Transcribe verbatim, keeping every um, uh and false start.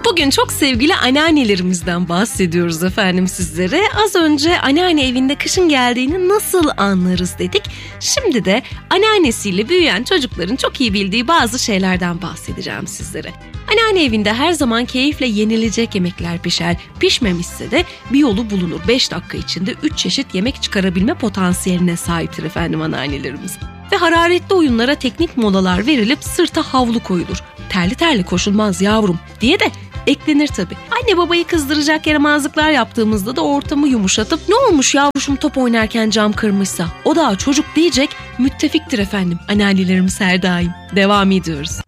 Bugün çok sevgili anneannelerimizden bahsediyoruz efendim sizlere. Az önce anneanne evinde kışın geldiğini nasıl anlarız dedik. Şimdi de anneannesiyle büyüyen çocukların çok iyi bildiği bazı şeylerden bahsedeceğim sizlere. Anneanne evinde her zaman keyifle yenilecek yemekler pişer. Pişmemişse de bir yolu bulunur. beş dakika içinde üç çeşit yemek çıkarabilme potansiyeline sahiptir efendim anneannelerimiz. Ve hararetli oyunlara teknik molalar verilip sırta havlu koyulur. Terli terli koşulmaz yavrum diye de eklenir tabii. Anne babayı kızdıracak yaramazlıklar yaptığımızda da ortamı yumuşatıp ne olmuş yavruşum top oynarken cam kırmışsa o daha çocuk diyecek müttefiktir efendim anneannelerimiz her daim. Devam ediyoruz.